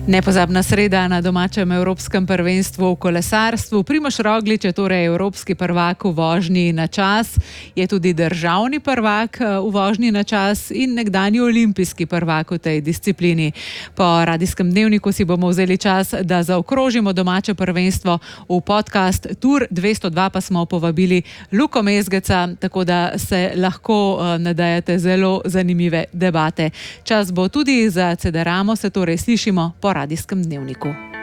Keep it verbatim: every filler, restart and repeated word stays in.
Nepozabna sreda na domačem evropskem prvenstvu v kolesarstvu. Primož Roglič je torej evropski prvak v vožnji na čas, je tudi državni prvak v vožnji na čas in nekdanji olimpijski prvak v tej disciplini. Po radijskem dnevniku si bomo vzeli čas, da zaokrožimo domače prvenstvo. V podcast Tour dvesto dva pa smo povabili Luko Mezgeca, tako da se lahko nadejate zelo zanimive debate. Čas bo tudi za Cederamo, se torej slišimo po radijskem dnevniku.